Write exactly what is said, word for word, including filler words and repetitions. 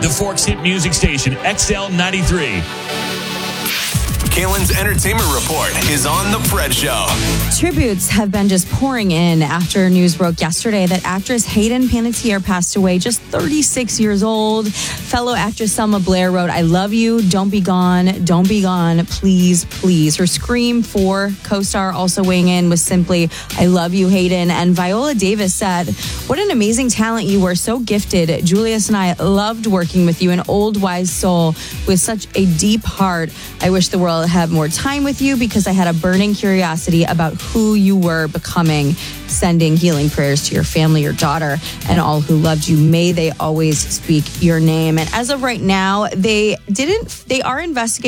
The Forks Hit Music Station, X L ninety-three. Kaylin's Entertainment Report is on The Fred Show. Tributes have been just pouring in after news broke yesterday that actress Hayden Panettiere passed away, just thirty-six years old. Fellow actress Selma Blair wrote, "I love you. Don't be gone. Don't be gone. Please, please." Her Scream four co-star also weighing in was simply, "I love you, Hayden." And Viola Davis said, "What an amazing talent you were. So gifted. Julius and I loved working with you. An old, wise soul with such a deep heart. I wish the world had more time with you because I had a burning curiosity about who you were becoming." Sending healing prayers to your family, your daughter, and all who loved you. May they always speak your name. And as of right now, they didn't, they are investigating